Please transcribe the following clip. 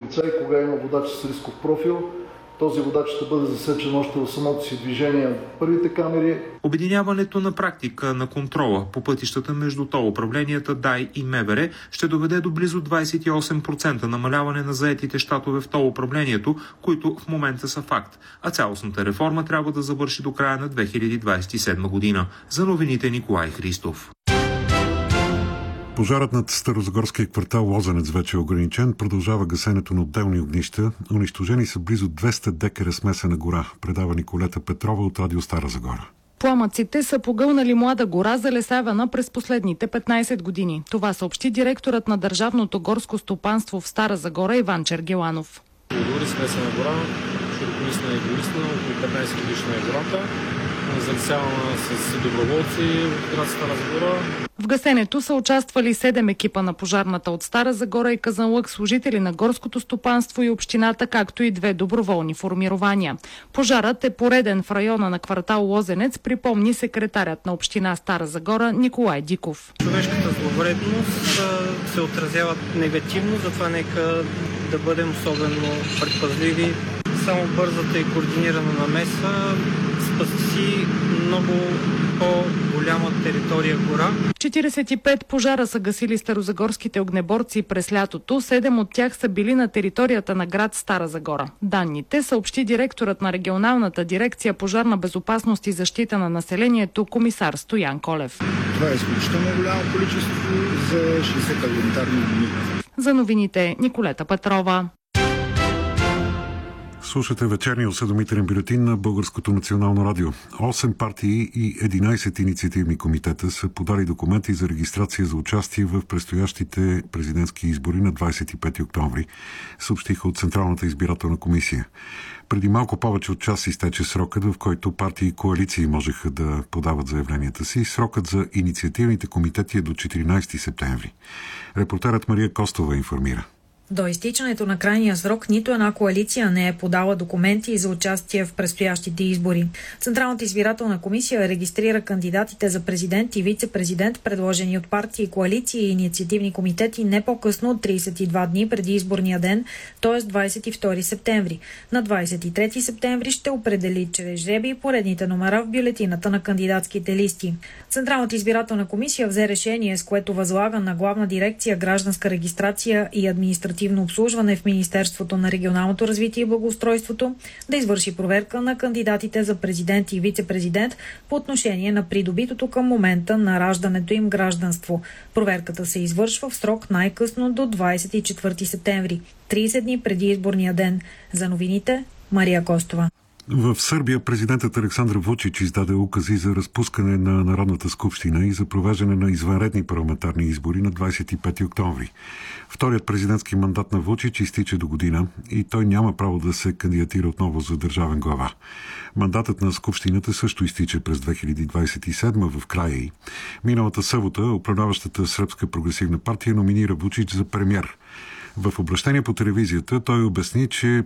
полицай, кога има водач с рисков профил. Този водач ще бъде засечен още в самото си движение от първите камери. Обединяването на практика на контрола по пътищата между тол управленията ДАИ и МВР ще доведе до близо 28% намаляване на заетите щатове в тол управлението, които в момента са факт. А цялостната реформа трябва да завърши до края на 2027 година. За новините Николай Христов. Пожарът над старозагорския квартал Лозенец вече е ограничен. Продължава гасенето на отделни огнища. Унищожени са близо 200 декара смесена гора. Предава Николета Петрова от Радио Стара Загора. Пламъците са погълнали млада гора, залесавана през последните 15 години. Това съобщи директорът на Държавното горско стопанство в Стара Загора Иван Чергеланов. Дори смесена гора, широколистна и двулистна, около 15 годишна е гората. Залесявана с доброволци от град Стара Загора. В гасенето са участвали 7 екипа на пожарната от Стара Загора и Казанлък, служители на горското стопанство и общината, както и 2 доброволни формирования. Пожарът е пореден в района на квартал Лозенец, припомни секретарят на община Стара Загора Николай Диков. Човешката зловредност се отразява негативно, затова нека да бъдем особено предпазливи. Само бързата и координирана намеса спаси много по-голяма територия гора. 45 пожара са гасили старозагорските огнеборци през лятото. 7 от тях са били на територията на град Стара Загора. Данните съобщи директорът на регионалната дирекция пожарна безопасност и защита на населението комисар Стоян Колев. Това е изключително голямо количество за 60 календарни дни. За новините Николета Петрова. Слушате вечерния осведомителен бюлетин на Българското национално радио. 8 партии и 11 инициативни комитета са подали документи за регистрация за участие в предстоящите президентски избори на 25 октомври, съобщиха от Централната избирателна комисия. Преди малко повече от час изтече срокът, в който партии и коалиции можеха да подават заявленията си. Срокът за инициативните комитети е до 14 септември. Репортерът Мария Костова информира. До изтичането на крайния срок нито една коалиция не е подала документи за участие в предстоящите избори. Централната избирателна комисия регистрира кандидатите за президент и вице-президент, предложени от партии, коалиции и инициативни комитети не по-късно от 32 дни преди изборния ден, т.е. 22 септември. На 23 септември ще определи чрез жребий поредните номера в бюлетината на кандидатските листи. Централната избирателна комисия взе решение, с което възлага на Главна дирекция гражданска регистрация и административно обслужване в Министерството на регионалното развитие и благоустройството да извърши проверка на кандидатите за президент и вице-президент по отношение на придобитото към момента на раждането им гражданство. Проверката се извършва в срок най-късно до 24 септември, 30 дни преди изборния ден. За новините Мария Костова. В Сърбия президентът Александър Вучич издаде укази за разпускане на Народната скупщина и за провеждане на извънредни парламентарни избори на 25 октомври. Вторият президентски мандат на Вучич изтича до година и той няма право да се кандидатира отново за държавен глава. Мандатът на скупщината също изтича през 2027 в края й. Миналата събота управляващата Сръбска прогресивна партия номинира Вучич за премиер. В обращение по телевизията той обясни, че